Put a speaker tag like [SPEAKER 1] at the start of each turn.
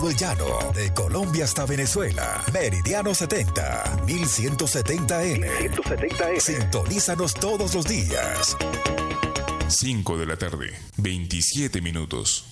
[SPEAKER 1] El llano, de Colombia hasta Venezuela. Meridiano 70, 1170M. Sintonízanos todos los días.
[SPEAKER 2] 5 de la tarde, 27 minutos.